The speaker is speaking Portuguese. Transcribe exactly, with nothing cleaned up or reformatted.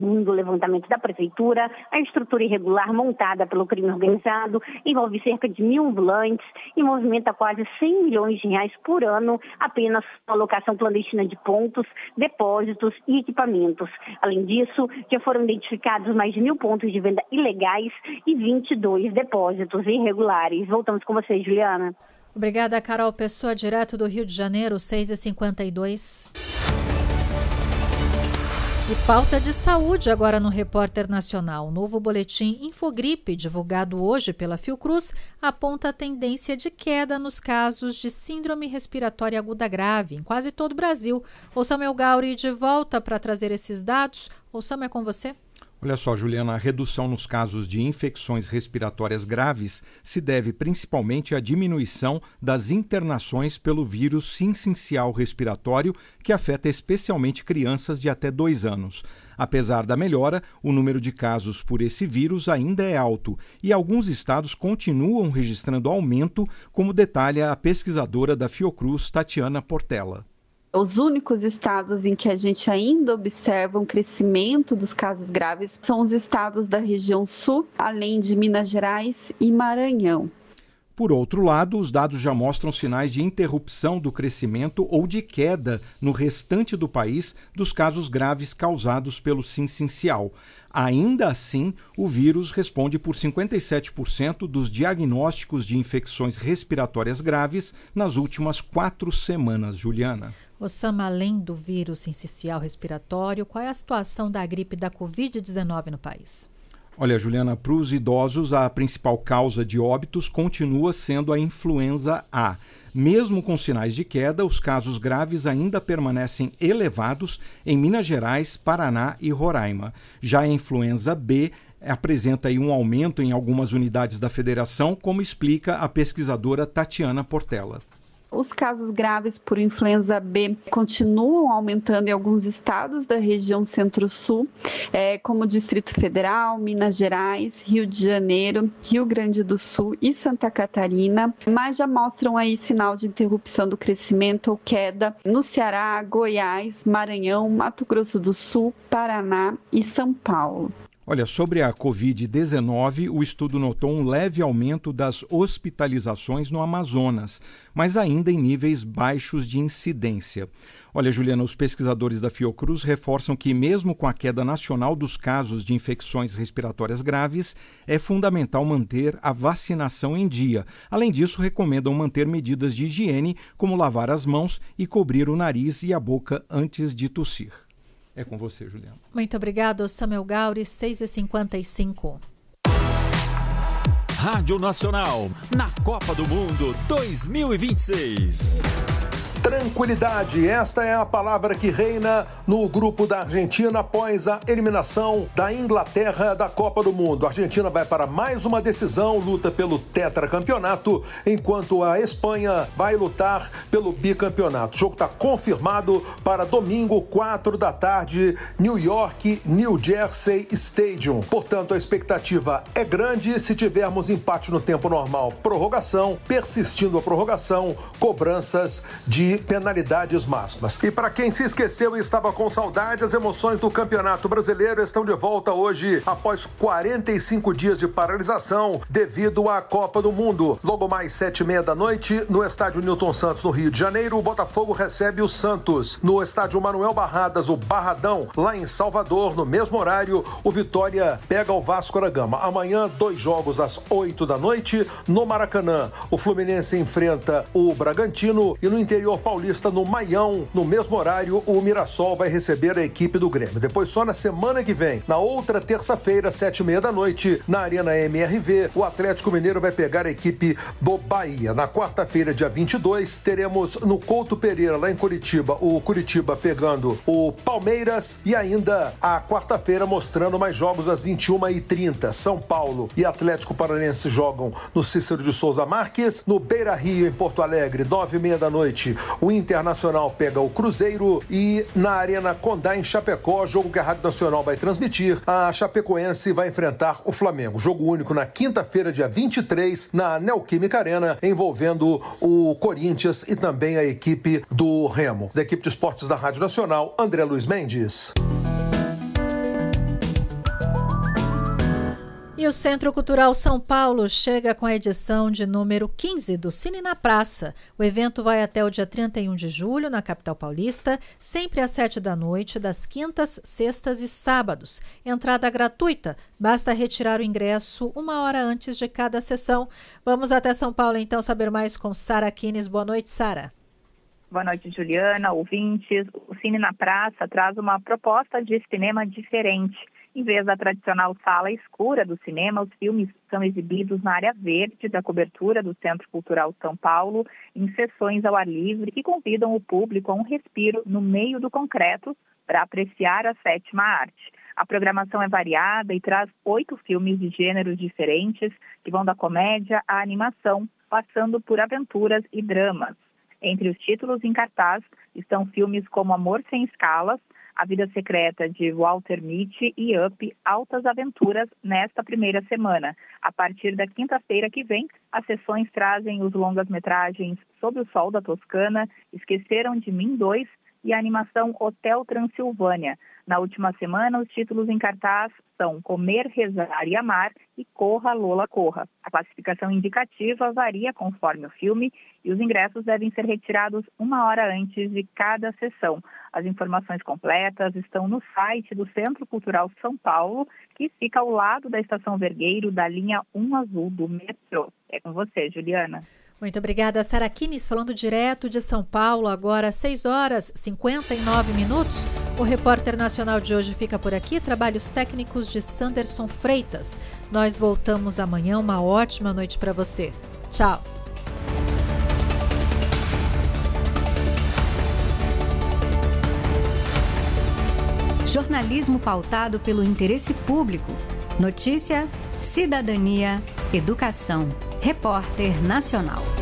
Segundo o levantamento da Prefeitura, a estrutura irregular montada pelo crime organizado envolve cerca de mil ambulantes e movimenta quase cem milhões de reais por ano apenas na alocação clandestina de pontos, depósitos e equipamentos. Além disso, já foram identificados mais de mil pontos de venda ilegais e vinte e dois depósitos irregulares. Voltamos com você, Juliana. Obrigada, Carol Pessoa, direto do Rio de Janeiro, seis e cinquenta e dois. E pauta de saúde agora no Repórter Nacional. O novo boletim Infogripe, divulgado hoje pela Fiocruz, aponta a tendência de queda nos casos de síndrome respiratória aguda grave em quase todo o Brasil. O Samuel Gauri de volta para trazer esses dados. O Samuel, é com você. Olha só, Juliana, a redução nos casos de infecções respiratórias graves se deve principalmente à diminuição das internações pelo vírus sincicial respiratório, que afeta especialmente crianças de até dois anos. Apesar da melhora, o número de casos por esse vírus ainda é alto e alguns estados continuam registrando aumento, como detalha a pesquisadora da Fiocruz, Tatiana Portela. Os únicos estados em que a gente ainda observa um crescimento dos casos graves são os estados da região sul, além de Minas Gerais e Maranhão. Por outro lado, os dados já mostram sinais de interrupção do crescimento ou de queda no restante do país dos casos graves causados pelo sincicial. Ainda assim, o vírus responde por cinquenta e sete por cento dos diagnósticos de infecções respiratórias graves nas últimas quatro semanas, Juliana. Osama, além do vírus sincicial respiratório, qual é a situação da gripe da covid dezenove no país? Olha, Juliana, para os idosos, a principal causa de óbitos continua sendo a influenza A. Mesmo com sinais de queda, os casos graves ainda permanecem elevados em Minas Gerais, Paraná e Roraima. Já a influenza B apresenta aí um aumento em algumas unidades da federação, como explica a pesquisadora Tatiana Portela. Os casos graves por influenza B continuam aumentando em alguns estados da região Centro-Sul, é, como Distrito Federal, Minas Gerais, Rio de Janeiro, Rio Grande do Sul e Santa Catarina, mas já mostram aí sinal de interrupção do crescimento ou queda no Ceará, Goiás, Maranhão, Mato Grosso do Sul, Paraná e São Paulo. Olha, sobre a covid dezenove, o estudo notou um leve aumento das hospitalizações no Amazonas, mas ainda em níveis baixos de incidência. Olha, Juliana, os pesquisadores da Fiocruz reforçam que, mesmo com a queda nacional dos casos de infecções respiratórias graves, é fundamental manter a vacinação em dia. Além disso, recomendam manter medidas de higiene, como lavar as mãos e cobrir o nariz e a boca antes de tossir. É com você, Juliana. Muito obrigado, Samuel Gauri, seis e cinquenta e cinco. Rádio Nacional, na Copa do Mundo dois mil e vinte e seis. Tranquilidade, esta é a palavra que reina no grupo da Argentina após a eliminação da Inglaterra da Copa do Mundo. A Argentina vai para mais uma decisão, luta pelo tetracampeonato, enquanto a Espanha vai lutar pelo bicampeonato. O jogo está confirmado para domingo, quatro da tarde, New York, New Jersey Stadium. Portanto, a expectativa é grande. Se tivermos empate no tempo normal, prorrogação, persistindo a prorrogação, cobranças de penalidades máximas. E para quem se esqueceu e estava com saudade, as emoções do Campeonato Brasileiro estão de volta hoje, após quarenta e cinco dias de paralisação devido à Copa do Mundo. Logo mais sete e meia da noite, no estádio Newton Santos, no Rio de Janeiro, o Botafogo recebe o Santos. No estádio Manuel Barradas, o Barradão, lá em Salvador, no mesmo horário, o Vitória pega o Vasco da Gama. Amanhã, dois jogos às oito da noite, no Maracanã. O Fluminense enfrenta o Bragantino e no interior paulista, no Maião, no mesmo horário, o Mirassol vai receber a equipe do Grêmio. Depois, só na semana que vem, na outra terça-feira, sete e meia da noite, na Arena M R V, o Atlético Mineiro vai pegar a equipe do Bahia. Na quarta-feira, dia vinte e dois, teremos no Couto Pereira, lá em Curitiba, o Curitiba pegando o Palmeiras e ainda a quarta-feira mostrando mais jogos às vinte e uma e trinta. São Paulo e Atlético Paranaense jogam no Cícero de Souza Marques. No Beira-Rio, em Porto Alegre, nove e meia da noite, o Internacional pega o Cruzeiro e na Arena Condá, em Chapecó, jogo que a Rádio Nacional vai transmitir, a Chapecoense vai enfrentar o Flamengo. Jogo único na quinta-feira, dia vinte e três, na Neoquímica Arena, envolvendo o Corinthians e também a equipe do Remo. Da equipe de esportes da Rádio Nacional, André Luiz Mendes. E o Centro Cultural São Paulo chega com a edição de número quinze do Cine na Praça. O evento vai até o dia trinta e um de julho, na capital paulista, sempre às sete da noite, das quintas, sextas e sábados. Entrada gratuita, basta retirar o ingresso uma hora antes de cada sessão. Vamos até São Paulo, então, saber mais com Sara Kines. Boa noite, Sara. Boa noite, Juliana, ouvintes. O Cine na Praça traz uma proposta de cinema diferente. Em vez da tradicional sala escura do cinema, os filmes são exibidos na área verde da cobertura do Centro Cultural São Paulo, em sessões ao ar livre que convidam o público a um respiro no meio do concreto para apreciar a sétima arte. A programação é variada e traz oito filmes de gêneros diferentes que vão da comédia à animação, passando por aventuras e dramas. Entre os títulos em cartaz estão filmes como Amor Sem Escalas, A Vida Secreta de Walter Mitty e Up, Altas Aventuras, nesta primeira semana. A partir da quinta-feira que vem, as sessões trazem os longas-metragens Sob o Sol da Toscana, Esqueceram de Mim dois e a animação Hotel Transilvânia. Na última semana, os títulos em cartaz são Comer, Rezar e Amar e Corra, Lola, Corra. A classificação indicativa varia conforme o filme e os ingressos devem ser retirados uma hora antes de cada sessão. As informações completas estão no site do Centro Cultural São Paulo, que fica ao lado da Estação Vergueiro da linha um Azul do metrô. É com você, Juliana. Muito obrigada, Sara Kines, falando direto de São Paulo, agora seis horas e cinquenta e nove minutos. O Repórter Nacional de hoje fica por aqui, trabalhos técnicos de Sanderson Freitas. Nós voltamos amanhã, uma ótima noite para você. Tchau. Jornalismo pautado pelo interesse público. Notícia, cidadania, educação. Repórter Nacional.